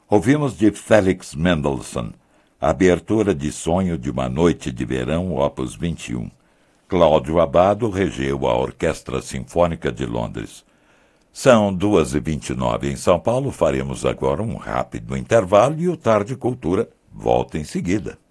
Ouvimos de Felix Mendelssohn, a abertura de Sonho de uma Noite de Verão, opus 21. Cláudio Abbado regeu a Orquestra Sinfônica de Londres. São 2h29 em São Paulo. Faremos agora um rápido intervalo e o Tarde Cultura volta em seguida.